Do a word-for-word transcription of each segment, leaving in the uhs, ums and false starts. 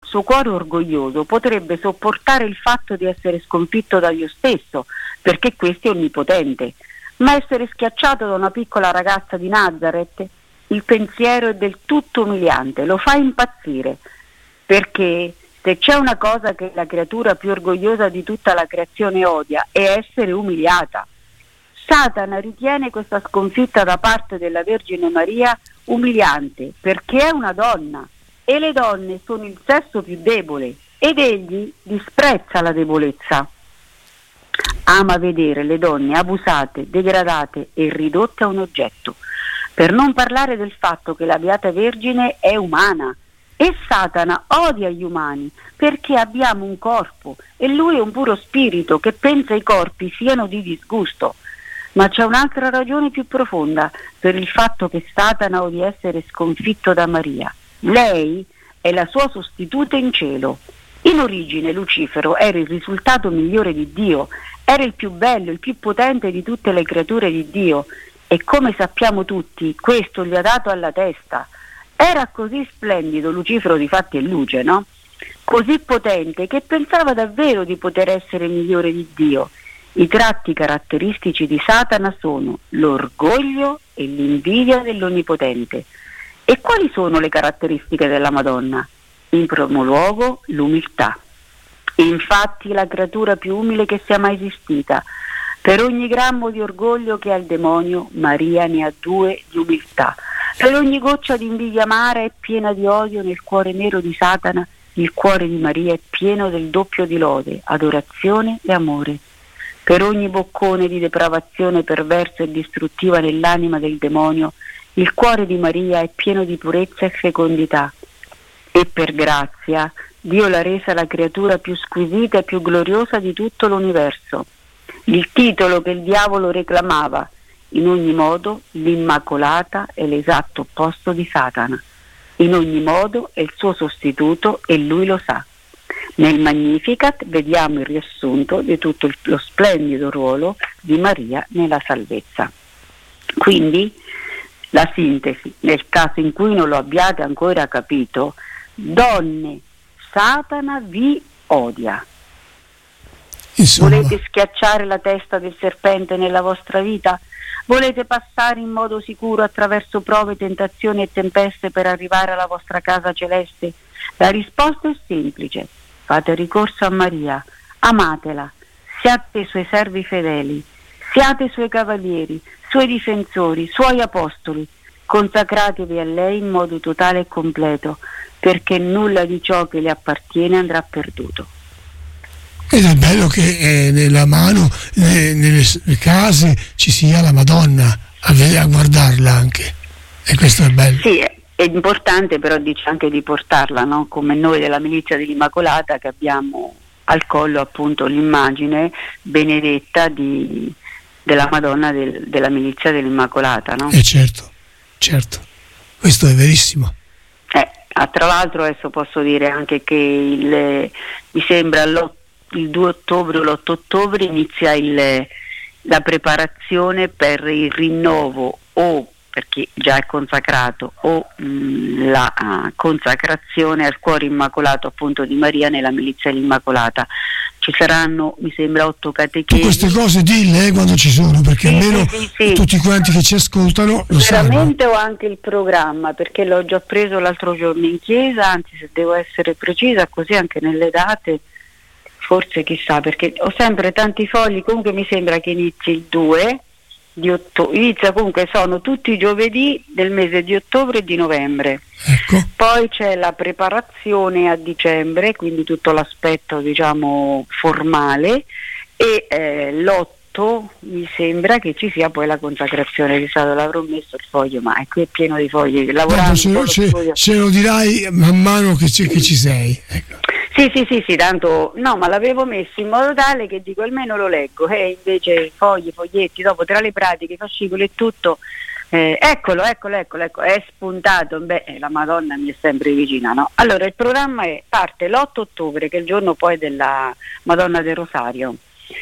suo cuore orgoglioso potrebbe sopportare il fatto di essere sconfitto da Dio stesso, perché questo è onnipotente, ma essere schiacciato da una piccola ragazza di Nazareth, il pensiero è del tutto umiliante, lo fa impazzire, perché se c'è una cosa che la creatura più orgogliosa di tutta la creazione odia, è essere umiliata. Satana ritiene questa sconfitta da parte della Vergine Maria umiliante, perché è una donna e le donne sono il sesso più debole ed egli disprezza la debolezza. Ama vedere le donne abusate, degradate e ridotte a un oggetto, per non parlare del fatto che la Beata Vergine è umana. E Satana odia gli umani perché abbiamo un corpo e lui è un puro spirito che pensa i corpi siano di disgusto. Ma c'è un'altra ragione più profonda per il fatto che Satana odia essere sconfitto da Maria. Lei è la sua sostituta in cielo. In origine Lucifero era il risultato migliore di Dio, era il più bello, il più potente di tutte le creature di Dio e come sappiamo tutti questo gli ha dato alla testa. Era così splendido, Lucifero difatti è luce, no? Così potente che pensava davvero di poter essere migliore di Dio. I tratti caratteristici di Satana sono l'orgoglio e l'invidia dell'Onnipotente. E quali sono le caratteristiche della Madonna? In primo luogo l'umiltà. Infatti la creatura più umile che sia mai esistita. Per ogni grammo di orgoglio che ha il demonio, Maria ne ha due di umiltà. Per ogni goccia di invidia amara e piena di odio nel cuore nero di Satana, il cuore di Maria è pieno del doppio di lode, adorazione e amore. Per ogni boccone di depravazione perversa e distruttiva nell'anima del demonio, il cuore di Maria è pieno di purezza e fecondità. E per grazia, Dio l'ha resa la creatura più squisita e più gloriosa di tutto l'universo. Il titolo che il diavolo reclamava, in ogni modo l'Immacolata è l'esatto opposto di Satana. In ogni modo è il suo sostituto e lui lo sa. Nel Magnificat vediamo il riassunto di tutto il, lo splendido ruolo di Maria nella salvezza. Quindi la sintesi, nel caso in cui non lo abbiate ancora capito, donne, Satana vi odia. Insomma. Volete schiacciare la testa del serpente nella vostra vita? Volete passare in modo sicuro attraverso prove, tentazioni e tempeste per arrivare alla vostra casa celeste? La risposta è semplice. Fate ricorso a Maria, amatela, siate suoi servi fedeli, siate suoi cavalieri, suoi difensori, suoi apostoli, consacratevi a lei in modo totale e completo, perché nulla di ciò che le appartiene andrà perduto. Ed è bello che eh, nella mano, eh, nelle case ci sia la Madonna a, a guardarla anche, e questo è bello. Sì, è importante, però dice anche di portarla, no? Come noi della Milizia dell'Immacolata, che abbiamo al collo appunto l'immagine benedetta di, della Madonna del, della Milizia dell'Immacolata, no? Eh certo, certo, questo è verissimo. Eh, ah, tra l'altro adesso posso dire anche che il, mi sembra l'otto il due ottobre o l'otto ottobre inizia il, la preparazione per il rinnovo o perché già è consacrato o mh, la uh, consacrazione al cuore immacolato appunto di Maria nella Milizia dell'Immacolata. Ci saranno, mi sembra, otto catechesi. Tu queste cose dille eh, quando ci sono, perché sì, almeno sì, sì, sì. tutti quanti che ci ascoltano lo veramente sanno. Ho anche il programma, perché l'ho già preso l'altro giorno in chiesa, anzi se devo essere precisa così anche nelle date, forse chissà, perché ho sempre tanti fogli. Comunque mi sembra che inizi il due di ottobre, inizia comunque, sono tutti i giovedì del mese di ottobre e di novembre. Ecco. Poi c'è la preparazione a dicembre, quindi tutto l'aspetto diciamo formale, e eh, l'otto mi sembra che ci sia poi la consacrazione di Stato. L'avrò messo il foglio, ma è qui è pieno di fogli, lavorando. Se lo, ce, ce lo dirai man mano che, ci, che ci sei, ecco. Sì, sì, sì, sì, tanto no, ma l'avevo messo in modo tale che dico almeno lo leggo, e eh, invece fogli, foglietti, dopo tra le pratiche, fascicoli e tutto, eh, eccolo, eccolo, eccolo, ecco, è spuntato, beh, la Madonna mi è sempre vicina, no? Allora, il programma è, parte l'otto ottobre, che è il giorno poi della Madonna del Rosario,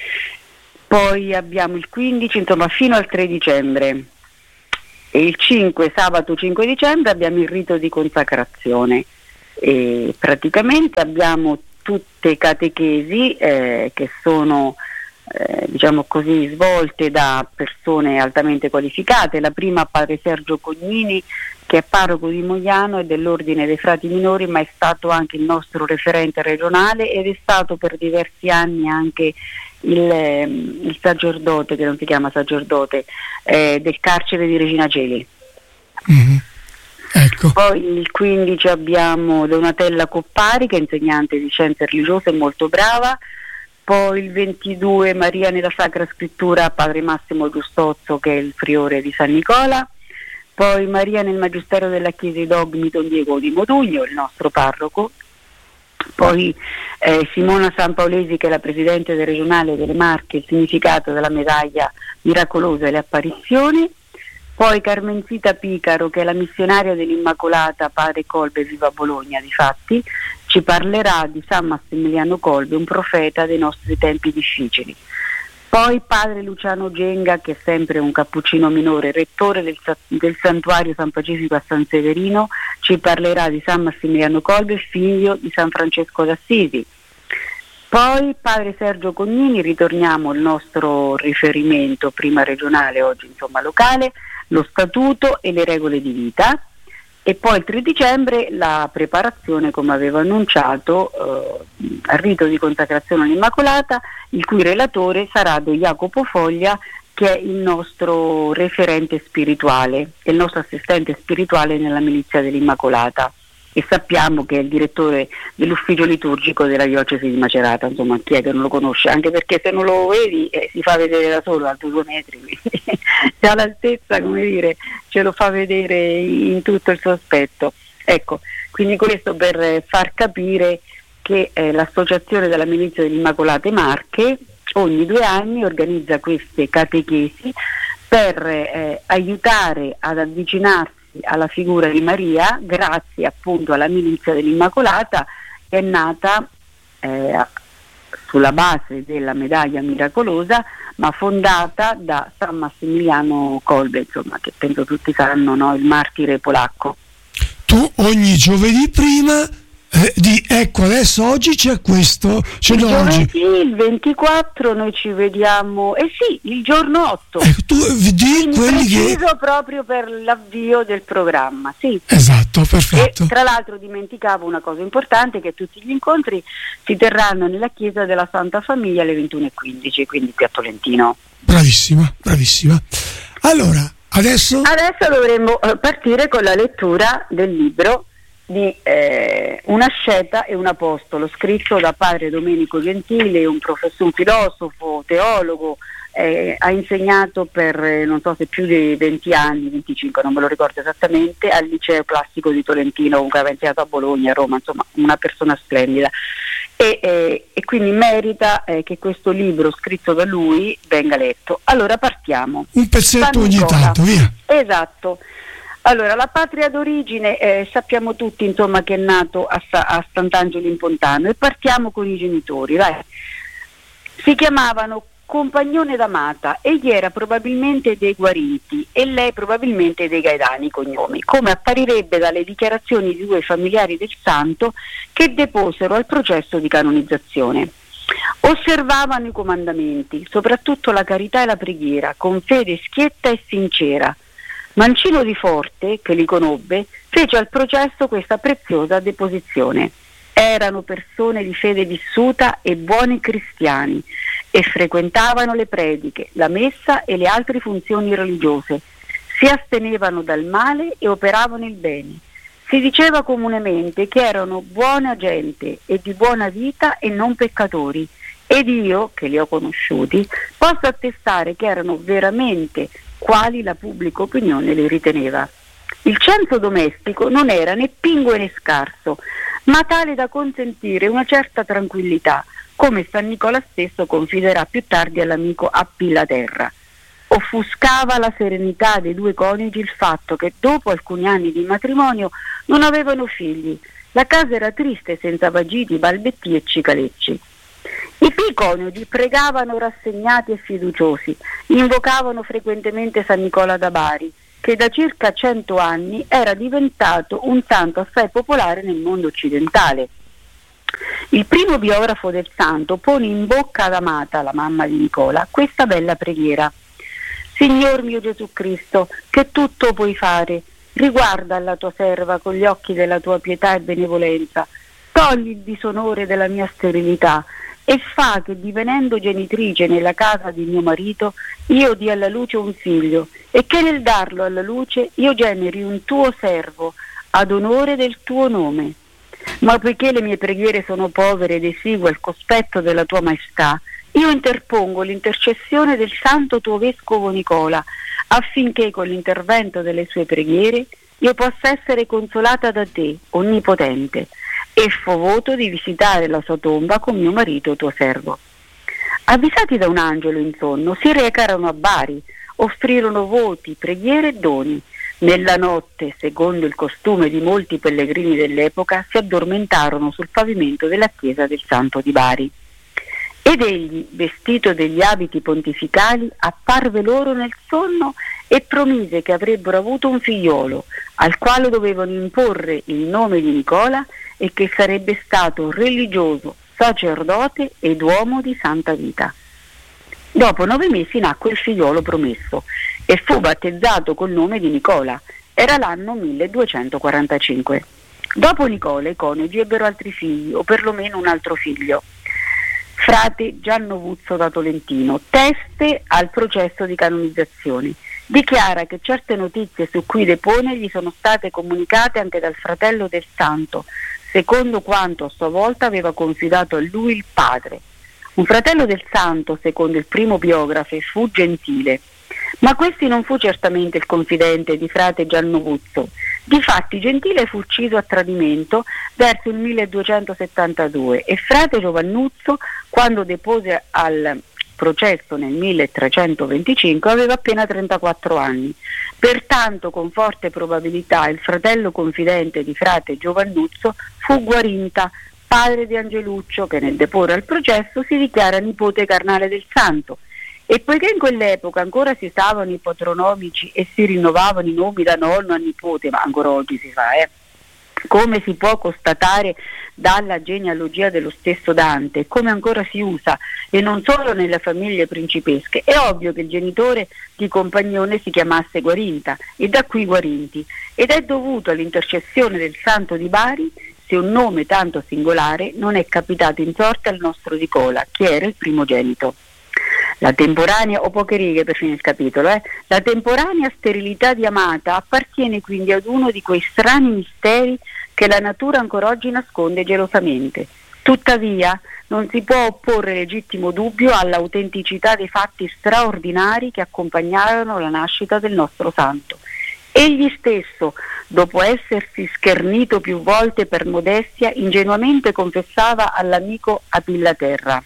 poi abbiamo il quindici, insomma, fino al tre dicembre, e il cinque, sabato cinque dicembre, abbiamo il rito di consacrazione. E praticamente abbiamo tutte catechesi eh, che sono eh, diciamo così svolte da persone altamente qualificate. La prima, padre Sergio Cognini, che è parroco di Mogliano e dell'Ordine dei Frati Minori, ma è stato anche il nostro referente regionale ed è stato per diversi anni anche il, il sacerdote, che non si chiama sacerdote, eh, del carcere di Regina Coeli. Mm-hmm. Ecco. Poi il quindici abbiamo Donatella Coppari, che è insegnante di scienze religiose, molto brava. Poi il ventidue Maria nella Sacra Scrittura, padre Massimo Giustozzo, che è il priore di San Nicola. Poi Maria nel Magistero della Chiesa, i dogmi, Don Diego di Modugno, il nostro parroco. Poi eh, Simona Sampaolesi, che è la presidente del regionale delle Marche, il significato della medaglia miracolosa e le apparizioni. Poi Carmencita Picaro, che è la missionaria dell'Immacolata, padre Colbe, viva Bologna, difatti, ci parlerà di San Massimiliano Kolbe, un profeta dei nostri tempi difficili. Poi padre Luciano Genga, che è sempre un cappuccino minore, rettore del, del santuario San Pacifico a San Severino, ci parlerà di San Massimiliano Kolbe, figlio di San Francesco d'Assisi. Poi padre Sergio Cognini, ritorniamo al nostro riferimento, prima regionale, oggi insomma locale, lo statuto e le regole di vita. E poi il tre dicembre la preparazione, come avevo annunciato, eh, al rito di consacrazione all'Immacolata, il cui relatore sarà Don Jacopo Foglia, che è il nostro referente spirituale, è il nostro assistente spirituale nella milizia dell'Immacolata, e sappiamo che è il direttore dell'ufficio liturgico della diocesi di Macerata. Insomma, chi è che non lo conosce? Anche perché se non lo vedi eh, si fa vedere da solo, alto due metri, quindi già l'altezza, come dire, ce lo fa vedere in tutto il suo aspetto. Ecco, quindi questo per far capire che eh, l'associazione della milizia dell'Immacolate Marche ogni due anni organizza queste catechesi per eh, aiutare ad avvicinarsi alla figura di Maria, grazie appunto alla milizia dell'Immacolata, che è nata eh, sulla base della medaglia miracolosa, ma fondata da San Massimiliano Kolbe, insomma, che penso tutti sanno, no? Il martire polacco. Tu ogni giovedì prima eh, di ecco adesso oggi c'è questo, c'è il oggi. Giovedì, il ventiquattro noi ci vediamo, eh sì, il giorno otto. Ecco, tu di quelli che proprio per l'avvio del programma, sì. Esatto, perfetto. E tra l'altro dimenticavo una cosa importante, che tutti gli incontri si terranno nella chiesa della Santa Famiglia alle ventuno e quindici, quindi qui a Tolentino. Bravissima, bravissima. Allora, adesso Adesso dovremmo eh, partire con la lettura del libro di eh, Una sceta e un apostolo, scritto da padre Domenico Gentile, un professore, un filosofo, teologo, eh, ha insegnato per eh, non so se più di venti anni, venticinque, non me lo ricordo esattamente, al liceo classico di Tolentino, comunque aveva insegnato a Bologna, a Roma, insomma una persona splendida. E, eh, e quindi merita eh, che questo libro scritto da lui venga letto. Allora partiamo. Un pezzetto ogni tanto, via. Esatto. Allora, la patria d'origine eh, sappiamo tutti insomma che è nato a, a Sant'Angelo in Pontano, e partiamo con i genitori. Vai. Si chiamavano Compagnone d'Amata, egli era probabilmente dei Guarinti e lei probabilmente dei Gaetani, cognomi, come apparirebbe dalle dichiarazioni di due familiari del santo che deposero al processo di canonizzazione. Osservavano i comandamenti, soprattutto la carità e la preghiera, con fede schietta e sincera. Mancino di Forte, che li conobbe, fece al processo questa preziosa deposizione. Erano persone di fede vissuta e buoni cristiani, e frequentavano le prediche, la messa e le altre funzioni religiose. Si astenevano dal male e operavano il bene. Si diceva comunemente che erano buona gente e di buona vita e non peccatori, ed io, che li ho conosciuti, posso attestare che erano veramente quali la pubblica opinione li riteneva. Il censo domestico non era né pingue né scarso, ma tale da consentire una certa tranquillità, come San Nicola stesso confiderà più tardi all'amico A. Pillaterra. Offuscava la serenità dei due coniugi il fatto che dopo alcuni anni di matrimonio non avevano figli. La casa era triste senza vagiti, balbetti e cicalecci. I più coniugi pregavano rassegnati e fiduciosi, invocavano frequentemente San Nicola da Bari, che da circa cento anni era diventato un santo assai popolare nel mondo occidentale. Il primo biografo del santo pone in bocca ad Amata, la mamma di Nicola, questa bella preghiera: Signor mio Gesù Cristo, che tutto puoi fare, riguarda alla tua serva con gli occhi della tua pietà e benevolenza, togli il disonore della mia sterilità e fa che, divenendo genitrice nella casa di mio marito, io dia alla luce un figlio, e che nel darlo alla luce io generi un tuo servo ad onore del tuo nome. Ma poiché le mie preghiere sono povere ed esigue al cospetto della tua maestà, io interpongo l'intercessione del santo tuo vescovo Nicola, affinché con l'intervento delle sue preghiere io possa essere consolata da te, onnipotente, e fo voto di visitare la sua tomba con mio marito tuo servo. Avvisati da un angelo in sonno, si recarono a Bari, offrirono voti, preghiere e doni. Nella notte, secondo il costume di molti pellegrini dell'epoca, si addormentarono sul pavimento della chiesa del Santo di Bari. Ed egli, vestito degli abiti pontificali, apparve loro nel sonno e promise che avrebbero avuto un figliolo, al quale dovevano imporre il nome di Nicola e che sarebbe stato religioso, sacerdote ed uomo di santa vita. Dopo nove mesi nacque il figliolo promesso e fu battezzato col nome di Nicola. Era l'anno milleduecentoquarantacinque. Dopo Nicola i coniugi ebbero altri figli, o perlomeno un altro figlio, frate Gianno Vuzzo da Tolentino, teste al processo di canonizzazione. Dichiara che certe notizie su cui depone gli sono state comunicate anche dal fratello del santo, secondo quanto a sua volta aveva confidato a lui il padre. Un fratello del santo, secondo il primo biografo, fu Gentile, ma questi non fu certamente il confidente di frate Gianno Vuzzo. Difatti Gentile fu ucciso a tradimento verso il milleduecentosettantadue e frate Giovannuzzo, quando depose al processo nel milletrecentoventicinque, aveva appena trentaquattro anni. Pertanto, con forte probabilità, il fratello confidente di frate Giovannuzzo fu Guarinta, padre di Angeluccio, che nel deporre al processo si dichiara nipote carnale del santo. E poiché in quell'epoca ancora si usavano i patronomici e si rinnovavano i nomi da nonno a nipote, ma ancora oggi si fa, eh, come si può constatare dalla genealogia dello stesso Dante, come ancora si usa, e non solo nelle famiglie principesche, è ovvio che il genitore di Compagnone si chiamasse Guarinta, e da qui Guarinti, ed è dovuto all'intercessione del santo di Bari se un nome tanto singolare non è capitato in sorte al nostro Nicola, che era il primogenito. La temporanea, o poche righe per finire il capitolo, eh? La temporanea sterilità di Amata appartiene quindi ad uno di quei strani misteri che la natura ancora oggi nasconde gelosamente. Tuttavia non si può opporre legittimo dubbio all'autenticità dei fatti straordinari che accompagnarono la nascita del nostro santo. Egli stesso, dopo essersi schernito più volte per modestia, ingenuamente confessava all'amico Apillaterra: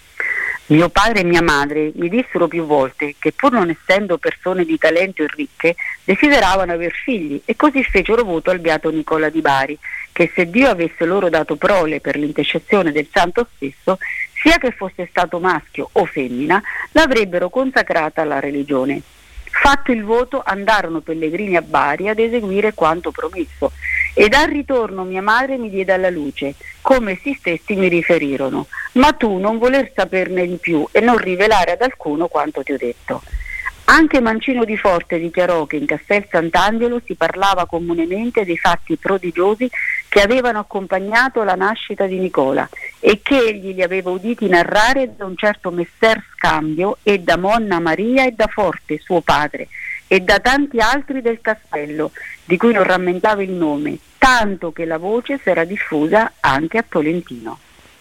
mio padre e mia madre mi dissero più volte che, pur non essendo persone di talento e ricche, desideravano aver figli, e così fecero voto al beato Nicola di Bari, che se Dio avesse loro dato prole per l'intercessione del santo stesso, sia che fosse stato maschio o femmina, l'avrebbero consacrata alla religione. Fatto il voto, andarono pellegrini a Bari ad eseguire quanto promesso, ed al ritorno mia madre mi diede alla luce, come essi stessi mi riferirono, ma tu non voler saperne di più e non rivelare ad alcuno quanto ti ho detto. Anche Mancino di Forte dichiarò che in Castel Sant'Angelo si parlava comunemente dei fatti prodigiosi che avevano accompagnato la nascita di Nicola e che egli li aveva uditi narrare da un certo messer Scambio e da Monna Maria e da Forte suo padre e da tanti altri del castello, di cui non rammentava il nome, tanto che la voce s'era diffusa anche a Tolentino.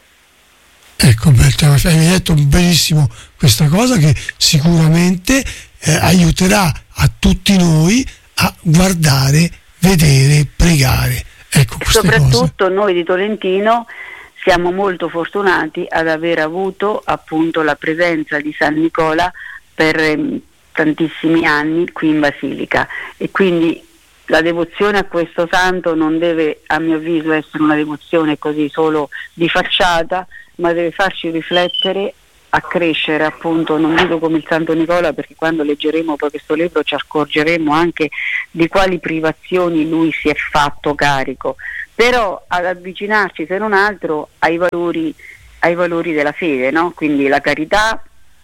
Ecco, Berta, hai detto benissimo questa cosa che sicuramente eh, aiuterà a tutti noi a guardare, vedere, pregare. Ecco, queste soprattutto cose. Noi di Tolentino siamo molto fortunati ad aver avuto appunto la presenza di San Nicola per eh, tantissimi anni qui in Basilica, e quindi la devozione a questo santo non deve, a mio avviso, essere una devozione così solo di facciata, ma deve farci riflettere a crescere, appunto, non dico come il Santo Nicola, perché quando leggeremo poi questo libro ci accorgeremo anche di quali privazioni lui si è fatto carico, però ad avvicinarci, se non altro, ai valori, ai valori della fede, no? Quindi la carità,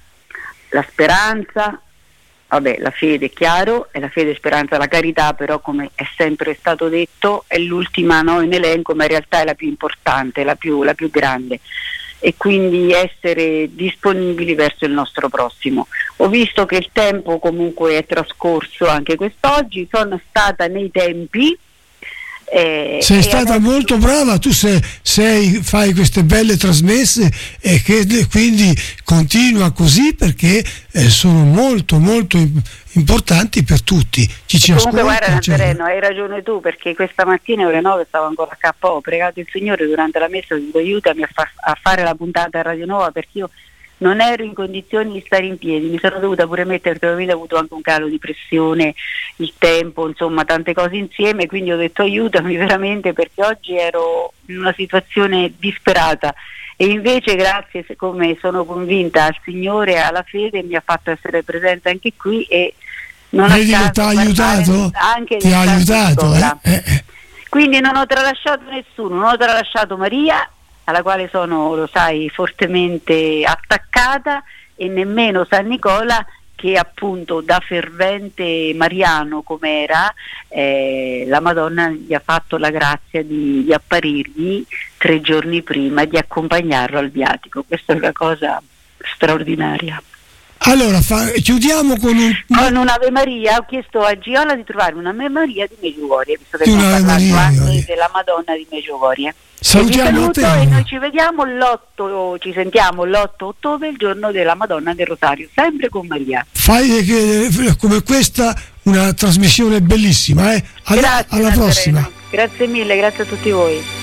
la speranza, vabbè, la fede è chiaro, è la fede, speranza, la carità, però come è sempre stato detto è l'ultima, no, in elenco, ma in realtà è la più importante, la più, la più grande, e quindi essere disponibili verso il nostro prossimo. Ho visto che il tempo comunque è trascorso anche quest'oggi, sono stata nei tempi. Eh, sei stata adesso... molto brava, tu sei, sei, fai queste belle trasmesse e che quindi continua così, perché eh, sono molto molto importanti per tutti chi ci comunque ascolta. Guarda cioè... Nazareno, hai ragione tu, perché questa mattina ore nove stavo ancora a K O, ho pregato il Signore durante la messa, dico aiutami a, far, a fare la puntata a Radio Nuova, perché io non ero in condizioni di stare in piedi, mi sono dovuta pure mettere, probabilmente ho avuto anche un calo di pressione, il tempo, insomma tante cose insieme, quindi ho detto aiutami veramente, perché oggi ero in una situazione disperata, e invece grazie, siccome sono convinta al Signore e alla fede, mi ha fatto essere presente anche qui, e non Vedi che ti ha aiutato? Anche ti ha aiutato eh? Eh. Quindi non ho tralasciato nessuno, non ho tralasciato Maria, alla quale sono, lo sai, fortemente attaccata, e nemmeno San Nicola, che appunto da fervente mariano come era, eh, la Madonna gli ha fatto la grazia di, di apparirgli tre giorni prima, di accompagnarlo al viatico. Questa è una cosa straordinaria. Allora fa, chiudiamo con un con un'Ave Maria. Ho chiesto a Giola di trovare un'Ave Maria di Medjugorje, visto che abbiamo parlato Maria, anche Maria. della Madonna di Medjugorje. Salutiamo te, e noi ci vediamo l'otto, ci sentiamo l'otto ottobre, il giorno della Madonna del Rosario, sempre con Maria. Fai che, come questa una trasmissione bellissima, eh? alla, Grazie, alla prossima. Grazie mille, grazie a tutti voi.